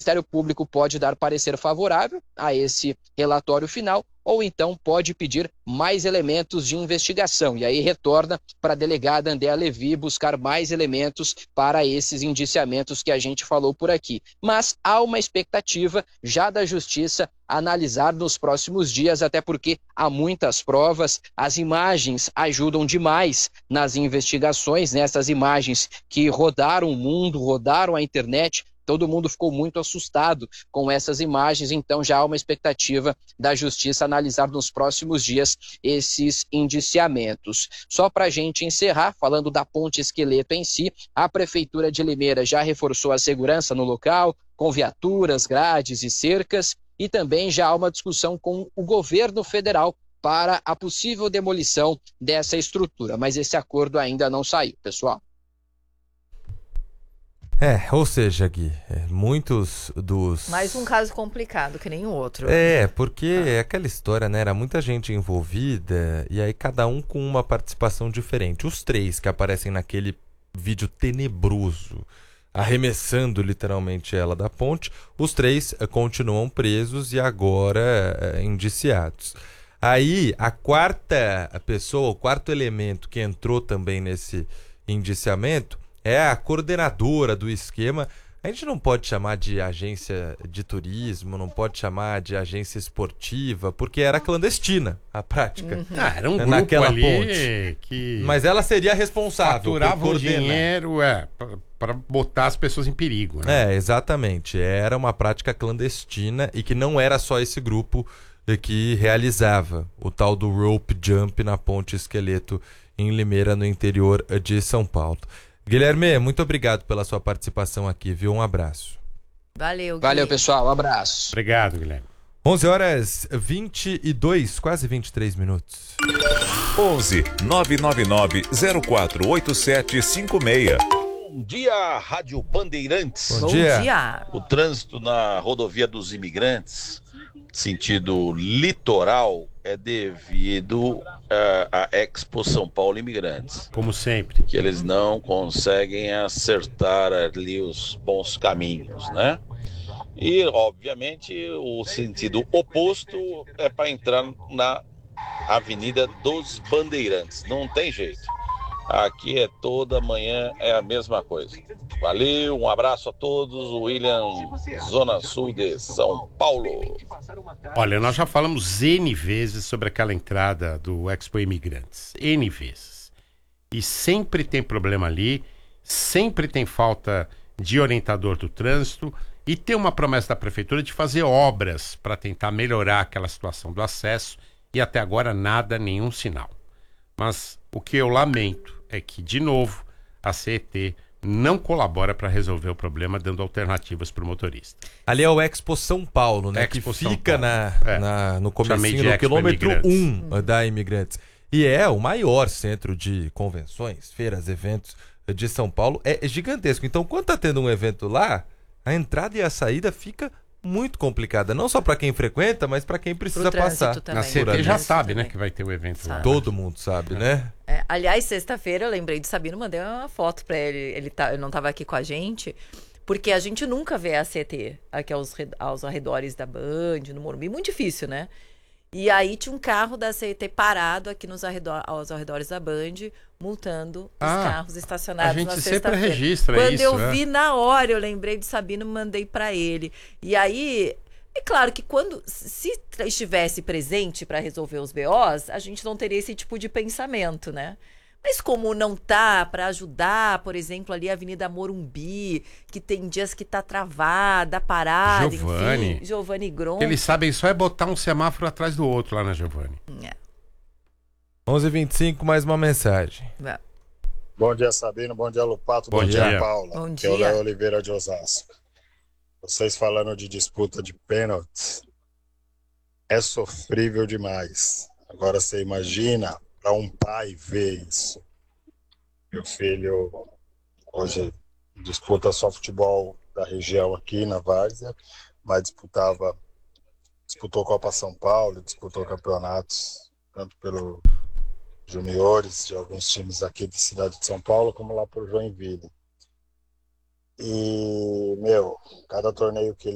Ministério Público pode dar parecer favorável a esse relatório final, ou então pode pedir mais elementos de investigação. E aí retorna para a delegada Andréa Levi buscar mais elementos para esses indiciamentos que a gente falou por aqui. Mas há uma expectativa já da Justiça analisar nos próximos dias, até porque há muitas provas, as imagens ajudam demais nas investigações, né? Essas imagens que rodaram o mundo, rodaram a internet. Todo mundo ficou muito assustado com essas imagens, então já há uma expectativa da Justiça analisar nos próximos dias esses indiciamentos. Só para a gente encerrar, falando da ponte esqueleto em si, a Prefeitura de Limeira já reforçou a segurança no local, com viaturas, grades e cercas, e também já há uma discussão com o governo federal para a possível demolição dessa estrutura, mas esse acordo ainda não saiu, pessoal. Ou seja, Gui, muitos dos... Mais um caso complicado, que nem o outro. Porque é aquela história, né? Era muita gente envolvida e aí cada um com uma participação diferente. Os três que aparecem naquele vídeo tenebroso, arremessando literalmente ela da ponte, os três continuam presos e agora indiciados. Aí, a quarta pessoa, o quarto elemento que entrou também nesse indiciamento é a coordenadora do esquema. A gente não pode chamar de agência de turismo, não pode chamar de agência esportiva, porque era clandestina a prática. Era um grupo naquela ali ponte. Que mas ela seria responsável por faturava o coordenar. dinheiro para botar as pessoas em perigo, né? Exatamente. Era uma prática clandestina e que não era só esse grupo que realizava o tal do rope jump na ponte esqueleto em Limeira, no interior de São Paulo. Guilherme, muito obrigado pela sua participação aqui, viu? Um abraço. Valeu, Gui. Valeu, pessoal. Um abraço. Obrigado, Guilherme. 11h22, quase 23 minutos. 11 999 048756. Bom dia, Rádio Bandeirantes. Bom dia. O trânsito na rodovia dos Imigrantes, sentido litoral, é devido à Expo São Paulo Imigrantes. Como sempre. Que eles não conseguem acertar ali os bons caminhos, né? E, obviamente, o sentido oposto é para entrar na Avenida dos Bandeirantes. Não tem jeito. Aqui é toda manhã, é a mesma coisa. Valeu, um abraço a todos. William, Zona Sul de São Paulo. Olha, nós já falamos N vezes sobre aquela entrada do Expo Imigrantes. N vezes. E sempre tem problema ali, sempre tem falta de orientador do trânsito e tem uma promessa da prefeitura de fazer obras para tentar melhorar aquela situação do acesso e até agora nada, nenhum sinal. Mas o que eu lamento é que, de novo, a CET não colabora para resolver o problema, dando alternativas para o motorista. Ali é o Expo São Paulo, né? Expo que São fica Paulo. no comecinho, no Expo quilômetro Imigrantes. 1 da Imigrantes. E é o maior centro de convenções, feiras, eventos de São Paulo. É gigantesco. Então, quando tá tendo um evento lá, a entrada e a saída fica muito complicada. Não só para quem frequenta, mas para quem precisa passar. Também. Na CT já sabe, né, que vai ter o evento lá. Todo mundo sabe, né? Aliás, sexta-feira eu lembrei de Sabino, mandei uma foto pra ele. Ele não estava aqui com a gente, porque a gente nunca vê a CT aqui aos arredores da Band, no Morumbi. Muito difícil, né? E aí tinha um carro da CET parado aqui aos arredores da Band, multando os carros estacionados na sexta-feira. A gente sempre registra Quando isso. eu vi na hora, eu lembrei de Sabino, mandei pra ele. E aí, é claro que se estivesse presente para resolver os BOs, a gente não teria esse tipo de pensamento, né? Mas como não tá para ajudar, por exemplo, ali a Avenida Morumbi, que tem dias que tá travada, parada, enfim. Giovanni Gron. Eles sabem só é botar um semáforo atrás do outro lá na Giovanni. 11h25, mais uma mensagem. Bom dia, Sabino. Bom dia, Lupato. Bom dia, Paula. Bom Que é o dia. Léo Oliveira de Osasco. Vocês falando de disputa de pênaltis, é sofrível demais. Agora você imagina para um pai ver isso. Meu filho hoje disputa só futebol da região aqui na Várzea, mas disputou Copa São Paulo, disputou campeonatos tanto pelo juniores de alguns times aqui da cidade de São Paulo, como lá por Joinville. E, cada torneio que ele